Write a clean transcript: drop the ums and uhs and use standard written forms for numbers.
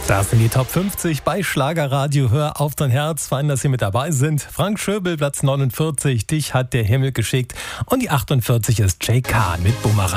Das sind die Top 50 bei Schlagerradio. Hör auf dein Herz. Fein, dass Sie mit dabei sind. Frank Schöbel, Platz 49. Dich hat der Himmel geschickt. Und die 48 ist Jay Khan mit Bumerang.